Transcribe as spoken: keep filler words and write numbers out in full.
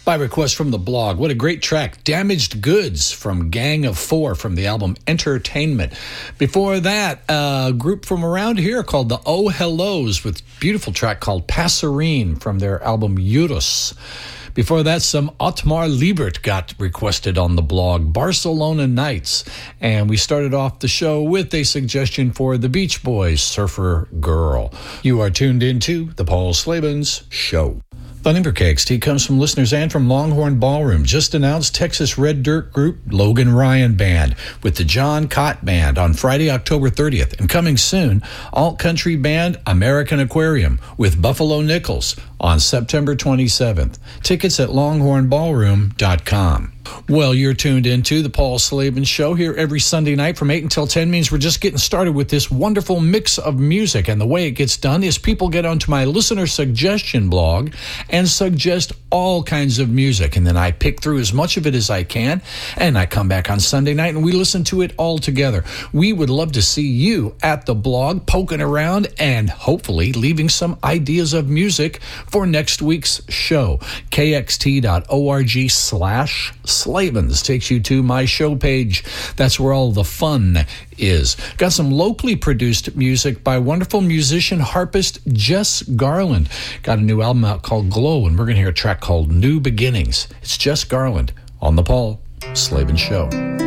By request from the blog. What a great track. Damaged Goods from Gang of Four from the album Entertainment. Before that, a group from around here called the Oh Hellos with a beautiful track called Passerine from their album Eurus. Before that, some Otmar Liebert got requested on the blog, Barcelona Nights. And we started off the show with a suggestion for the Beach Boys, Surfer Girl. You are tuned into the Paul Slavens Show. Funding for K X T comes from listeners and from Longhorn Ballroom. Just announced Texas Red Dirt group Logan Ryan Band with the John Cott Band on Friday, October thirtieth. And coming soon, alt country band American Aquarium with Buffalo Nichols on September twenty-seventh. Tickets at longhorn ballroom dot com. Well, you're tuned into the Paul Slavens Show here every Sunday night from eight until ten. Means we're just getting started with this wonderful mix of music. And the way it gets done is people get onto my listener suggestion blog and suggest all kinds of music. And then I pick through as much of it as I can. And I come back on Sunday night and we listen to it all together. We would love to see you at the blog poking around and hopefully leaving some ideas of music for next week's show. K X T dot org slash Slavens takes you to my show page. That's where all the fun is. Got some locally produced music by wonderful musician harpist Jess Garland. Got a new album out called Glow, and we're going to hear a track called New Beginnings. It's Jess Garland on the Paul Slavens Show.